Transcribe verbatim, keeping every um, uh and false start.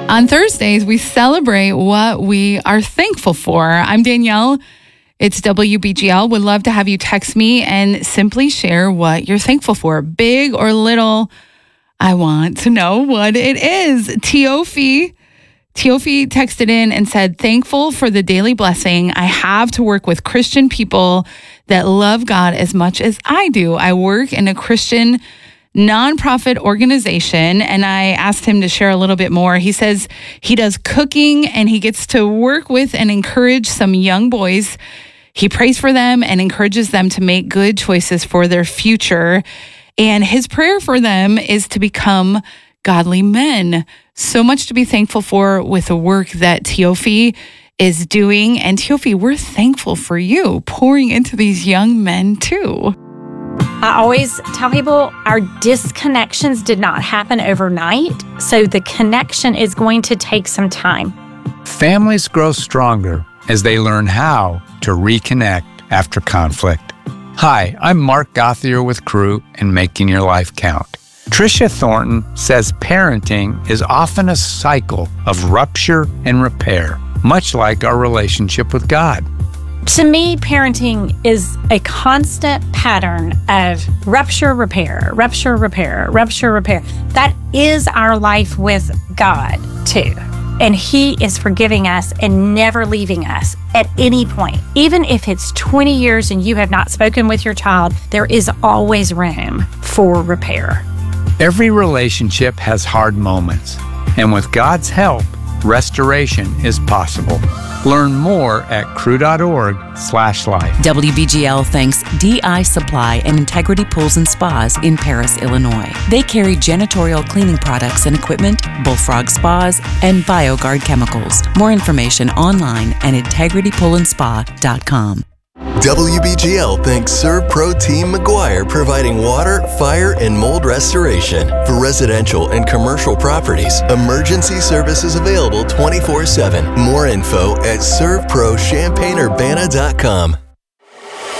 On Thursdays, we celebrate what we are thankful for. I'm Danielle. It's W B G L. Would love to have you text me and simply share what you're thankful for. Big or little, I want to know what it is. Teofi, Teofi texted in and said, thankful for the daily blessing I have to work with Christian people that love God as much as I do. I work in a Christian nonprofit organization, and I asked him to share a little bit more. He says he does cooking and he gets to work with and encourage some young boys. He prays for them and encourages them to make good choices for their future. And his prayer for them is to become godly men. So much to be thankful for with the work that Teofi is doing. And Teofi, we're thankful for you pouring into these young men too. I always tell people our disconnections did not happen overnight, so the connection is going to take some time. Families grow stronger as they learn how to reconnect after conflict. Hi, I'm Mark Gothier with Crew and Making Your Life Count. Tricia Thornton says parenting is often a cycle of rupture and repair, much like our relationship with God. To me, parenting is a constant pattern of rupture, repair, rupture, repair, rupture, repair. That is our life with God, too. And He is forgiving us and never leaving us at any point. Even if it's twenty years and you have not spoken with your child, there is always room for repair. Every relationship has hard moments, and with God's help, restoration is possible. Learn more at crew.org slash life. W B G L thanks D I Supply and Integrity Pools and Spas in Paris, Illinois. They carry janitorial cleaning products and equipment, Bullfrog Spas, and BioGuard chemicals. More information online at integrity pool and spa dot com. W B G L thanks ServPro Team McGuire, providing water, fire, and mold restoration for residential and commercial properties. Emergency services available twenty-four seven. More info at serve pro champaign urbana dot com.